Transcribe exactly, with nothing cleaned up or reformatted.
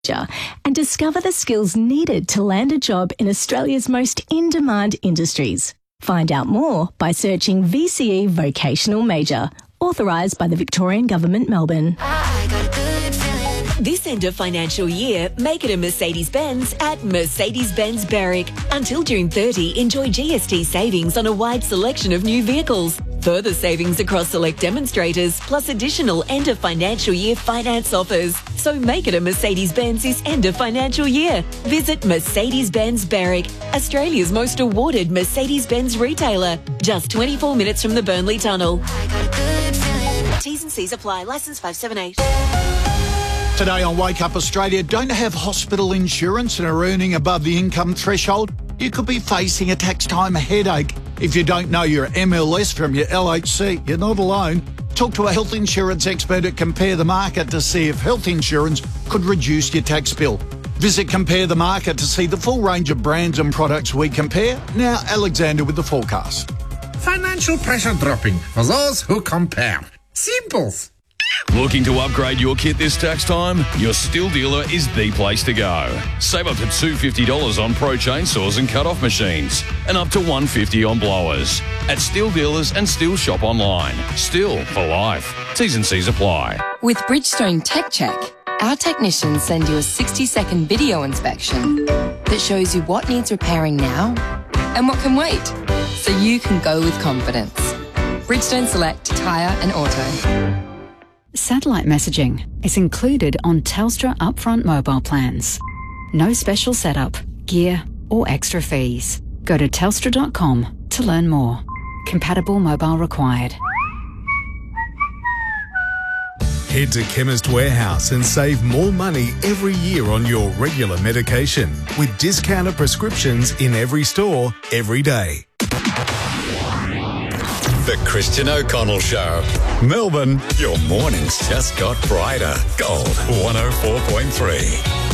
and discover the skills needed to land a job in Australia's most in-demand industries. Find out more by searching V C E Vocational Major, authorised by the Victorian Government, Melbourne. This end of financial year, make it a Mercedes-Benz at Mercedes-Benz Berwick. Until June thirtieth, enjoy G S T savings on a wide selection of new vehicles. Further savings across select demonstrators, plus additional end of financial year finance offers. So make it a Mercedes-Benz this end of financial year. Visit Mercedes-Benz Berwick, Australia's most awarded Mercedes-Benz retailer. Just twenty-four minutes from the Burnley Tunnel. T's and C's apply. Licence five seven eight. Today on Wake Up Australia, don't have hospital insurance and are earning above the income threshold? You could be facing a tax time headache. If you don't know your M L S from your L H C, you're not alone. Talk to a health insurance expert at Compare the Market to see if health insurance could reduce your tax bill. Visit Compare the Market to see the full range of brands and products we compare. Now, Alexander with the forecast. Financial pressure dropping for those who compare. Simple. Looking to upgrade your kit this tax time? Your Stihl dealer is the place to go. Save up to two hundred fifty dollars on pro chainsaws and cut-off machines and up to one hundred fifty dollars on blowers. At Stihl dealers and Stihl shop online. Stihl for life. T's and C's apply. With Bridgestone Tech Check, our technicians send you a sixty second video inspection that shows you what needs repairing now and what can wait, so you can go with confidence. Bridgestone Select Tyre and Auto. Satellite messaging is included on Telstra upfront mobile plans. No special setup, gear or extra fees. Go to telstra dot com to learn more. Compatible mobile required. Head to Chemist Warehouse and save more money every year on your regular medication with discounted prescriptions in every store, every day. The Christian O'Connell Show. Melbourne, your mornings just got brighter. Gold one oh four point three.